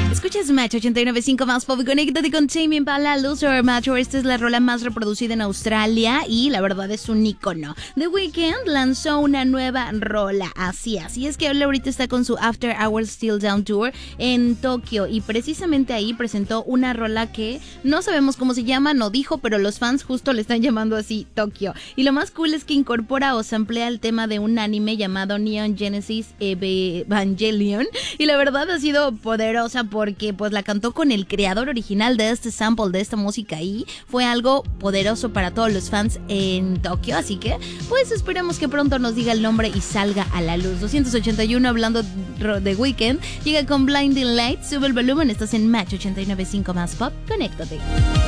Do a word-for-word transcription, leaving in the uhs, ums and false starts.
Escuchas Match ochenta y nueve punto cinco más pop. Conéctate con Tame Impala, Loser Macho. Esta es la rola más reproducida en Australia y la verdad es un icono. The Weeknd lanzó una nueva rola, así así es que él ahorita está con su After Hours Still Down Tour en Tokio y precisamente ahí presentó una rola que no sabemos cómo se llama, no dijo, pero los fans justo le están llamando así Tokio. Y lo más cool es que incorpora o samplea el tema de un anime llamado Neon Genesis Evangelion y la verdad ha sido poderosa porque pues la cantó con el creador original de este sample, de esta música y fue algo poderoso para todos los fans en Tokio, así que pues esperemos que pronto nos diga el nombre y salga a la luz. doscientos ochenta y uno hablando de Weeknd, llega con Blinding Lights, sube el volumen, estás en Match ochenta y nueve punto cinco más pop, conéctate.